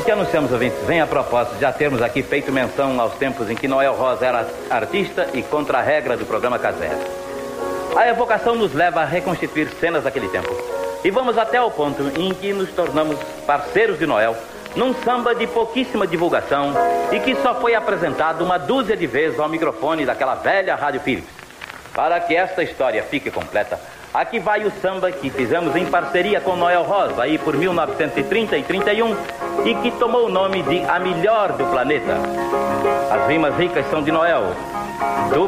O que anunciamos, ouvintes, vem a propósito de já termos aqui feito menção aos tempos em que Noel Rosa era artista e contra a regra do programa caseiro. A evocação nos leva a reconstituir cenas daquele tempo. E vamos até o ponto em que nos tornamos parceiros de Noel num samba de pouquíssima divulgação e que só foi apresentado uma dúzia de vezes ao microfone daquela velha Rádio Philips. Para que esta história fique completa, aqui vai o samba que fizemos em parceria com Noel Rosa, aí por 1930 e 31, e que tomou o nome de A Melhor do Planeta. As rimas ricas são de Noel.